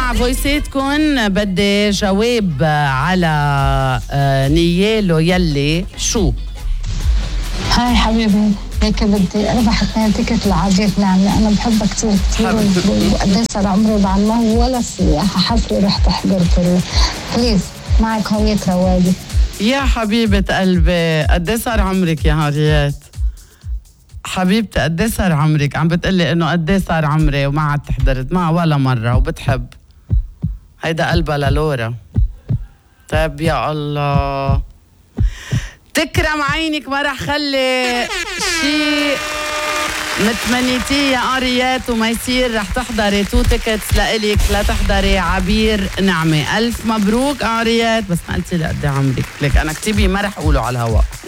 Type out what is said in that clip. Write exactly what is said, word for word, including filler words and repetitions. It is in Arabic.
نسمع فويساتكم. بدي جواب على نيالو يلي شو. هاي حبيبي، هيك بدي اربح اثنين تيكت لعزيز نعمة. انا بحبها كتير كتير وقديش صار عمري بعلمه ولا سياحة حفلة رحت حضرت. بليز معك هوية روادي. يا حبيبة قلبي، قديش صار عمرك يا هاريات؟ حبيبتي قديش صار عمرك؟ عم بتقلي انه قديش صار عمري وما عاد حضرت معها ولا مرة وبتحب. هيدا قلبها للورا. طيب يا الله تكرم عينك، ما رح خلي شي متمنيتيه يا قاريات وما يصير. رح تحضري تو تيكتس لإلك لتحضري عبير نعمة. ألف مبروك قاريات. بس ما قلتي لي قد عمرك، لك أنا كتبي ما رح أقوله على الهواء.